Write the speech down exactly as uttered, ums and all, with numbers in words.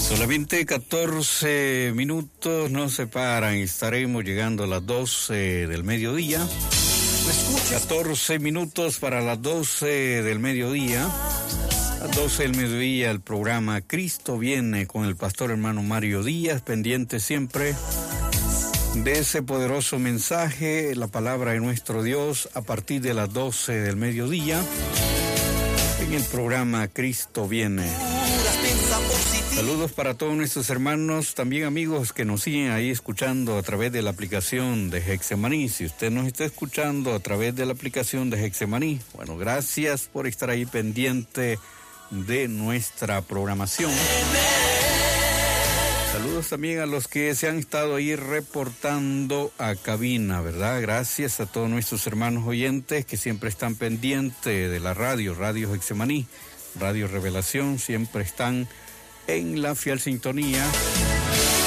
Solamente catorce minutos nos separan y estaremos llegando a las doce del mediodía. catorce minutos para las doce del mediodía. A las doce del mediodía el programa Cristo Viene con el pastor hermano Mario Díaz, pendiente siempre de ese poderoso mensaje, la palabra de nuestro Dios, a partir de las doce del mediodía en el programa Cristo Viene. Saludos para todos nuestros hermanos, también amigos que nos siguen ahí escuchando a través de la aplicación de Getsemaní. Si usted nos está escuchando a través de la aplicación de Getsemaní, bueno, gracias por estar ahí pendiente de nuestra programación. Saludos también a los que se han estado ahí reportando a cabina, ¿verdad? Gracias a todos nuestros hermanos oyentes que siempre están pendientes de la radio, Radio Getsemaní, Radio Revelación, siempre están en la fiel sintonía